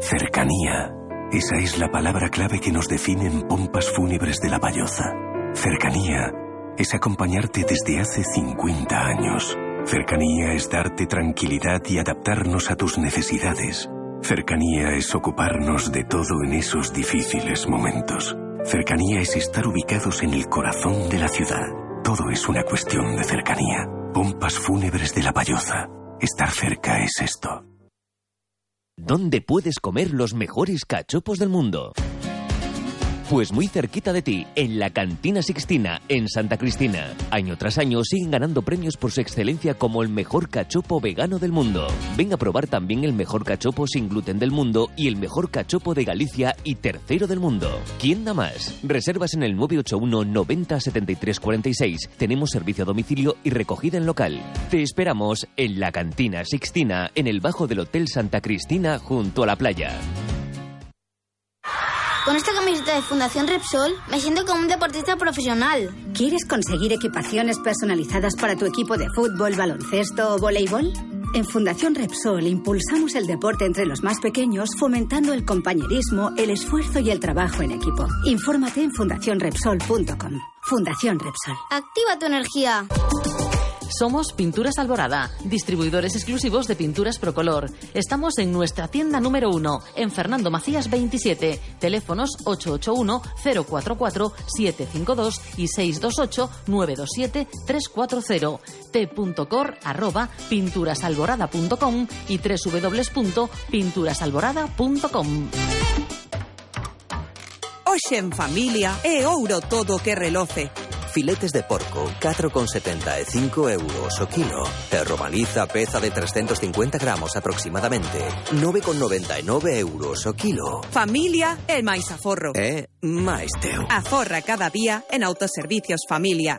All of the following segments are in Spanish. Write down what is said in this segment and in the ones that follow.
Cercanía. Esa es la palabra clave que nos define en Pompas Fúnebres de La Valloza. Cercanía es acompañarte desde hace 50 años. Cercanía es darte tranquilidad y adaptarnos a tus necesidades. Cercanía es ocuparnos de todo en esos difíciles momentos. Cercanía es estar ubicados en el corazón de la ciudad. Todo es una cuestión de cercanía. Pompas Fúnebres de La Valloza. Estar cerca es esto. ¿Dónde puedes comer los mejores cachopos del mundo? Pues muy cerquita de ti, en la Cantina Sixtina, en Santa Cristina. Año tras año siguen ganando premios por su excelencia como el mejor cachopo vegano del mundo. Ven a probar también el mejor cachopo sin gluten del mundo y el mejor cachopo de Galicia y tercero del mundo. ¿Quién da más? Reservas en el 981 90 73 46. Tenemos servicio a domicilio y recogida en local. Te esperamos en la Cantina Sixtina, en el bajo del Hotel Santa Cristina, junto a la playa. Con esta camiseta de Fundación Repsol me siento como un deportista profesional. ¿Quieres conseguir equipaciones personalizadas para tu equipo de fútbol, baloncesto o voleibol? En Fundación Repsol impulsamos el deporte entre los más pequeños, fomentando el compañerismo, el esfuerzo y el trabajo en equipo. Infórmate en fundacionrepsol.com. Fundación Repsol. Activa tu energía. Somos Pinturas Alborada, distribuidores exclusivos de pinturas Procolor. Estamos en nuestra tienda número 1, en Fernando Macías 27. Teléfonos 881-044-752 y 628-927-340. t.cor@pinturasalborada.com y www.pinturasalborada.com. Hoxe en familia é ouro todo que reloce. Filetes de porco, 4,75 euros o kilo. E romaniza peza de 350 gramos aproximadamente, 9,99 euros o kilo. Familia é máis aforro. É máis teu. Aforra cada día en Autoservicios Familia.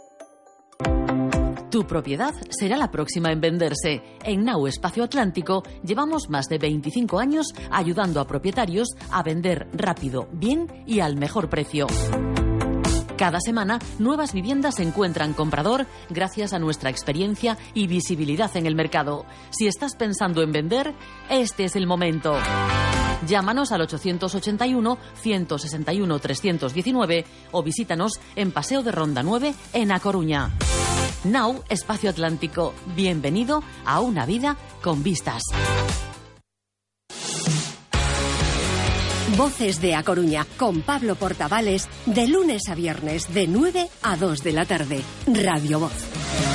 Tu propiedad será la próxima en venderse. En Nau Espacio Atlántico llevamos más de 25 años ayudando a propietarios a vender rápido, bien y al mejor precio. Cada semana, nuevas viviendas encuentran comprador gracias a nuestra experiencia y visibilidad en el mercado. Si estás pensando en vender, este es el momento. Llámanos al 881-161-319 o visítanos en Paseo de Ronda 9 en A Coruña. Nau Espacio Atlántico. Bienvenido a una vida con vistas. Voces de A Coruña, con Pablo Portavales, de lunes a viernes, de 9 a 2 de la tarde. Radio Voz.